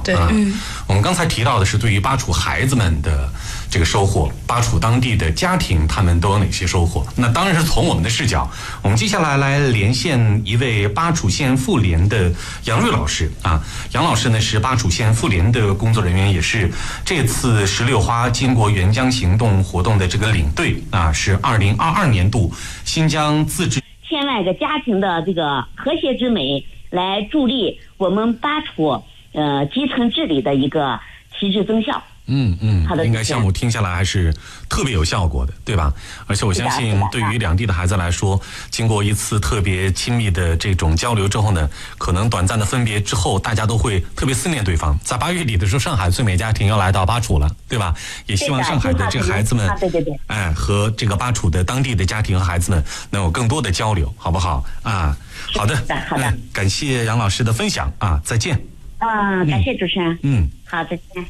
对， 我们刚才提到的是对于巴楚孩子们的这个收获，巴楚当地的家庭他们都有哪些收获？那当然是从我们的视角。我们接下来连线一位巴楚县妇联的杨瑞老师啊，杨老师呢是巴楚县妇联的工作人员，也是这次16花巾帼援疆行动活动的这个领队啊，是2022年度新疆自治千万个家庭的这个和谐之美，来助力我们巴楚基层治理的一个提质增效。好的， 应该项目听下来还是特别有效果的，对吧？而且我相信，对于两地的孩子来说，经过一次特别亲密的这种交流之后呢，可能短暂的分别之后，大家都会特别思念对方。在8月底的时候，上海最美家庭要来到巴楚了，对吧？也希望上海的这个孩子们，和这个巴楚的当地的家庭和孩子们能有更多的交流，好不好啊？好的，感谢杨老师的分享啊，再见。 感谢主持人。好，再见。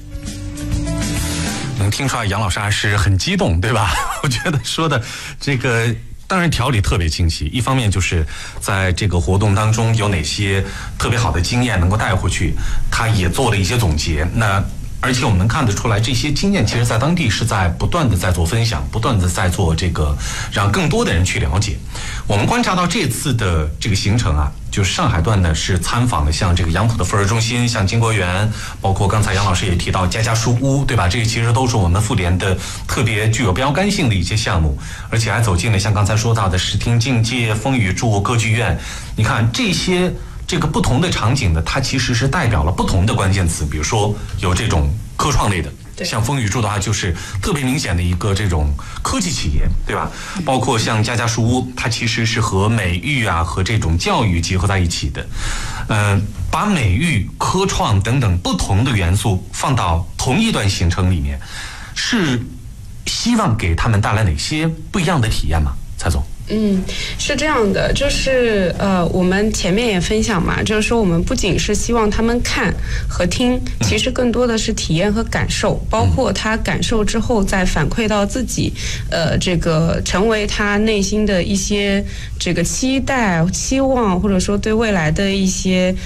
能听出来杨老师还是很激动，对吧？我觉得说的这个当然条理特别清晰，一方面就是在这个活动当中有哪些特别好的经验能够带回去，他也做了一些总结。而且我们能看得出来，这些经验其实在当地是在不断的在做分享，不断的在做这个让更多的人去了解。我们观察到这次的这个行程啊，就是上海段呢是参访了像这个杨浦的妇儿中心，像巾帼园，包括刚才杨老师也提到家家书屋，对吧？这个其实都是我们妇联的特别具有标杆性的一些项目，而且还走进了像刚才说到的视听境界、风雨柱、歌剧院。你看这个不同的场景呢，它其实是代表了不同的关键词，比如说有这种科创类的，像风雨柱的话就是特别明显的一个这种科技企业，对吧？包括像家家书屋，它其实是和美育啊和这种教育结合在一起的，把美育、科创等等不同的元素放到同一段行程里面，是希望给他们带来哪些不一样的体验吗？蔡总。 是这样的，就是我们前面也分享嘛，就是说我们不仅是希望他们看和听，其实更多的是体验和感受，包括他感受之后再反馈到自己，这个成为他内心的一些这个期待、期望，或者说对未来的一些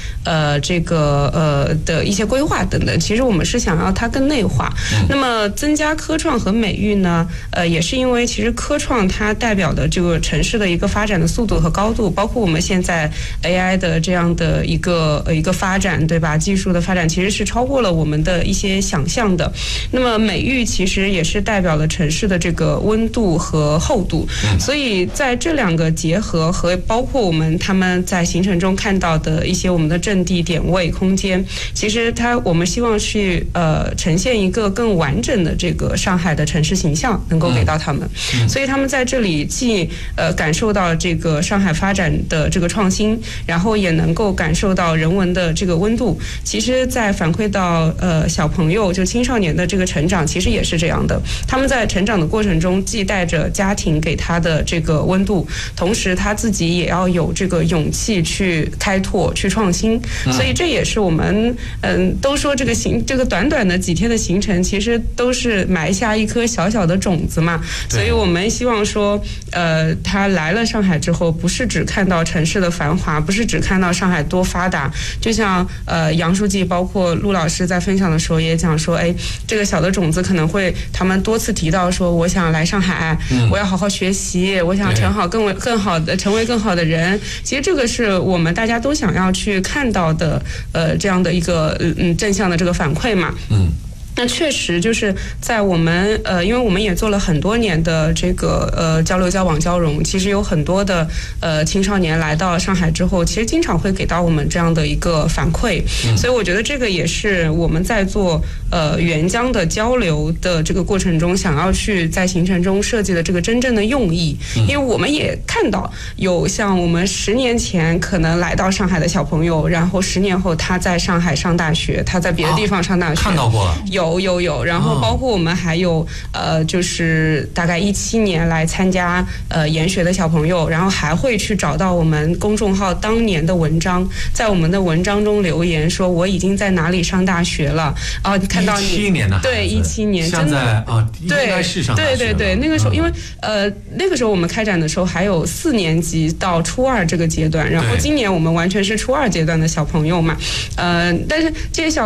的一些规划等等。其实我们是想要它更内化。那么增加科创和美育呢，也是因为其实科创它代表的这个城市的一个发展的速度和高度，包括我们现在 AI 的这样的一个发展，对吧？技术的发展其实是超过了我们的一些想象的。那么美育其实也是代表了城市的这个温度和厚度，所以在这两个结合和包括他们在行程中看到的一些我们的阵地点位空间，其实我们希望去呈现一个更完整的这个上海的城市形象，能够给到他们。所以他们在这里既感受到这个上海发展的这个创新，然后也能够感受到人文的这个温度。其实在反馈到小朋友就青少年的这个成长，其实也是这样的。他们在成长的过程中，既带着家庭给他的这个温度，同时他自己也要有这个勇气去开拓、去创新。所以这也是我们都说这个短短的几天的行程，其实都是埋下一颗小小的种子嘛。所以我们希望说他来了上海之后，不是只看到城市的繁华，不是只看到上海多发达。就像杨书记包括陆老师在分享的时候也讲说，这个小的种子可能会他们多次提到说，我想来上海，我要好好学习，我想成为更好的人。其实这个是我们大家都想要去看到的这样的一个正向的这个反馈嘛。那确实就是在我们因为我们也做了很多年的这个交流交往交融，其实有很多的青少年来到上海之后，其实经常会给到我们这样的一个反馈。所以我觉得这个也是我们在做援疆的交流的这个过程中，想要去在行程中设计的这个真正的用意。因为我们也看到有像我们10年前可能来到上海的小朋友，然后10年后他在上海上大学，他在别的地方上大学， 看到过了。 有，然后包括我们还有就是大概17年来参加研学的小朋友，然后还会去找到我们公众号当年的文章，在我们的文章中留言说我已经在哪里上大学了看到你 17年的对17年， 现在应该是上大学了。 对，那个时候因为那个时候我们开展的时候还有4年级到初2这个阶段，然后今年我们完全是初2阶段的小朋友嘛，但是这些小